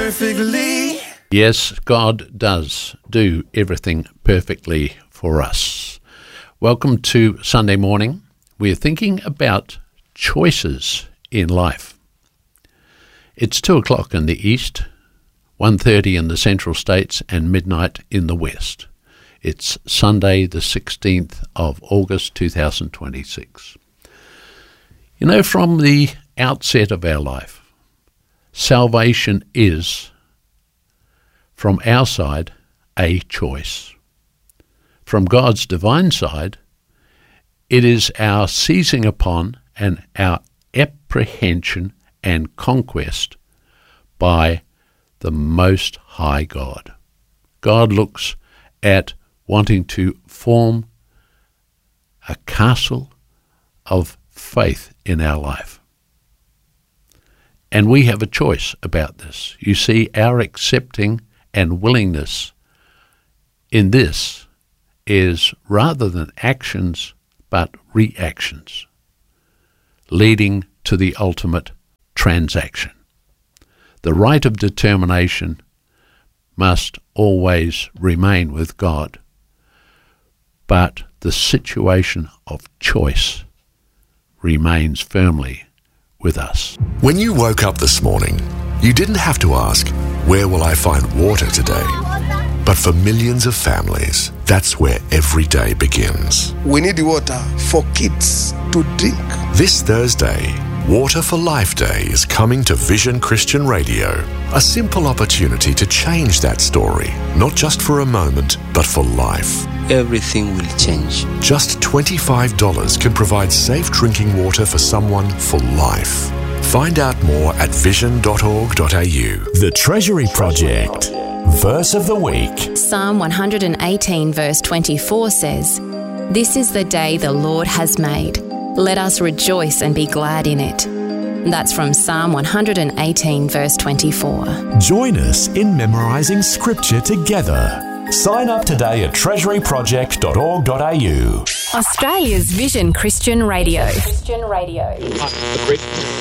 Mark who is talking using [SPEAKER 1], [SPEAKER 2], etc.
[SPEAKER 1] perfectly.
[SPEAKER 2] Yes, God does do everything perfectly for us. Welcome to Sunday morning. We're thinking about choices in life. It's 2 o'clock in the east, 1:30 in the central states, and midnight in the west. It's Sunday, the 16th of August, 2026. You know, from the outset of our life, salvation is, from our side, a choice. From God's divine side, it is our seizing upon and our apprehension and conquest by the Most High God. God looks at wanting to form a castle of faith in our life. And we have a choice about this. You see, our accepting and willingness in this is rather than actions, but reactions, leading to the ultimate transaction. The right of determination must always remain with God, but the situation of choice remains firmly with us.
[SPEAKER 3] When you woke up this morning, you didn't have to ask, where will I find water today? But for millions of families, that's where every day begins.
[SPEAKER 4] We need water for kids to drink.
[SPEAKER 3] This Thursday, Water for Life Day is coming to Vision Christian Radio. A simple opportunity to change that story, not just for a moment, but for life.
[SPEAKER 5] Everything will change.
[SPEAKER 3] Just $25 can provide safe drinking water for someone for life. Find out more at vision.org.au.
[SPEAKER 6] The Treasury Project. Verse of the week.
[SPEAKER 7] Psalm 118 verse 24 says, "This is the day the Lord has made. Let us rejoice and be glad in it." That's from Psalm 118 verse 24.
[SPEAKER 6] Join us in memorising scripture together. Sign up today at treasuryproject.org.au.
[SPEAKER 7] Australia's Vision Christian Radio.